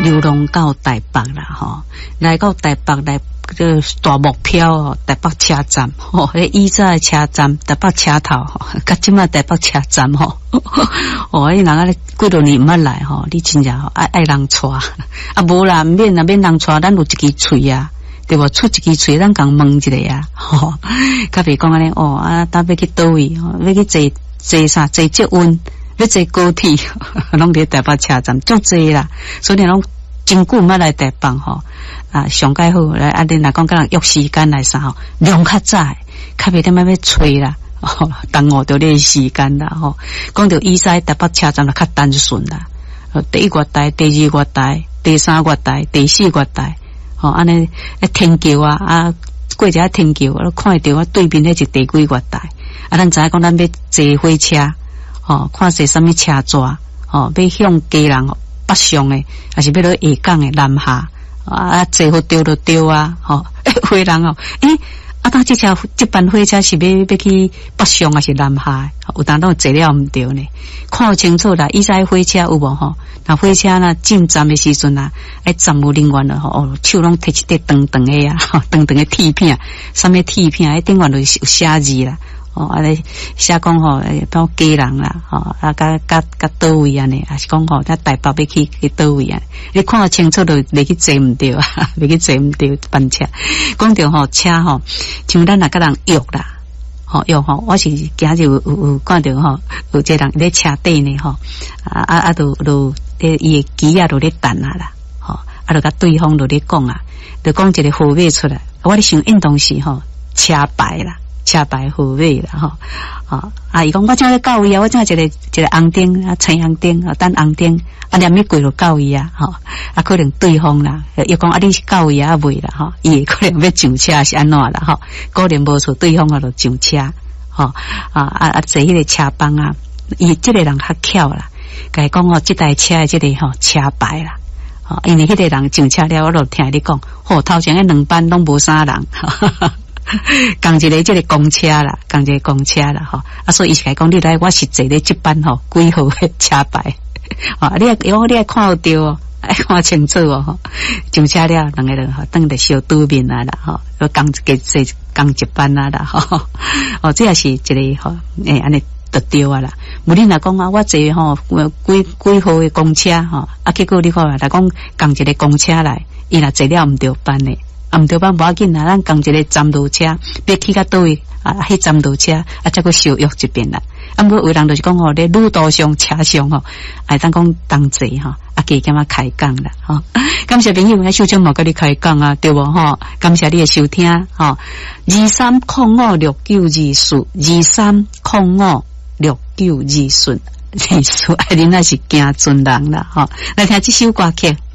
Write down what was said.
流浪到台北啦吼，来到台北来个大目标哦，台北车站吼，迄以前的车站台北车头吼，甲即马台北车站吼，哦，迄人啊几多年毋捌来吼，你真正吼爱人带，啊无啦，免人带，咱有一支喙啊。对无出一支喙，咱共问一下啊，吼，较别讲安尼哦，啊，搭要去倒位，要去坐啥？坐捷运，要坐高铁，拢伫台北车站，足济啦。所以拢真久毋捌来台北吼，啊，上介好来啊！你若讲甲人约时间来啥吼，量较早，较别点仔要催啦，吼，耽误着你时间啦，吼。讲到以西台北车站就较单纯啦，第一月台、第二月台、第三月台、第四月台。吼，安尼天桥啊，过一下天桥，看到对面迄是第几月台。啊，咱知影讲咱要坐火车，吼，看是啥物车纸，吼，要向家人北上诶，还是要落下港诶南下，啊，坐好对就对啊，吼，火人哦，啊，当这班火车是要去北上还是南下？有当都坐了毋对呢，看清楚啦。以前火车有无吼？那火车呢进站的时阵啊，站务人员了吼，哦，手拢摕一块长长的啊，长长的铁片，啥物铁片？顶面就是有写字啦，哦，啊咧写讲吼，包家人啦，吼，啊，甲倒位安尼，还是讲吼，咱台北要去倒位啊？你看清楚就袂去坐毋对啊，袂去坐毋对班车。讲到吼车吼，像咱若甲人约啦。吼，约吼，我是今日有看到吼，有一个人咧车底呢吼，就伊个机啊，就咧等啊啦，吼，就甲对方就咧讲啊，就讲一个号码出来，我咧想应当是吼车牌啦，车牌号码啦，吼，伊讲我正咧到位啊，我正一个红灯啊，青红灯啊，等红灯啊，念咪过就到位啊，吼，啊可能对方啦，又讲你是到位啊未啦，吼，伊可能要上车是安怎啦，吼，可能无错，对方就上车，吼，坐迄个车帮啊，伊即个人较巧啦，甲伊讲即台车的即个吼车牌啦，因为迄个人上车了，我就听你讲，头前迄2班拢无啥人。共一个即个公车啦，共一个公车啦，吼，所以伊是讲你来，我是坐咧即班吼几号的车牌，你爱看到哦，爱看清楚哦，吼，上车了，两个人吼，等着小对面啊啦，吼，共一班啊啦，吼，这也是一个吼，安尼就对啊啦。无你若讲啊，我坐吼几号的公车吼，结果你看啦，来讲共一个公车来，伊若坐了毋对班的。毋对班无要紧啦，咱共一个站路车，要去到倒位迄站路车再去小约一遍啦。毋过有人就是讲吼，咧路途上车上吼，当讲同齐吼，加减开讲啦吼。感谢朋友，秀珍无甲你开讲啊，对无吼？感谢你的收听吼，23056423056924字数，恁那是惊尊人啦吼。来听这首歌曲。